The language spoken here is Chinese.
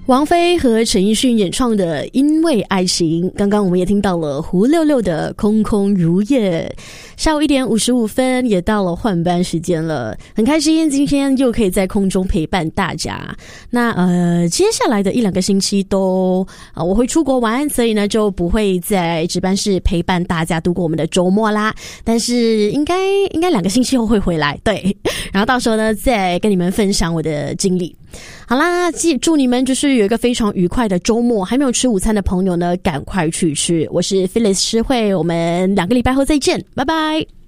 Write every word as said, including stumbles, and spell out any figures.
王菲和陈奕迅演唱的《因为爱情》，刚刚我们也听到了胡六六的《空空如也》。下午一点五十五分，也到了换班时间了，很开心今天又可以在空中陪伴大家。那呃，接下来的一两个星期都啊、呃，我会出国玩，所以呢就不会在值班室陪伴大家度过我们的周末啦。但是应该应该两个星期后会回来，对，然后到时候呢再跟你们分享我的经历。好啦，祝你们就是有一个非常愉快的周末，还没有吃午餐的朋友呢赶快去吃。我是 Phyllis 诗慧，我们两个礼拜后再见，拜拜。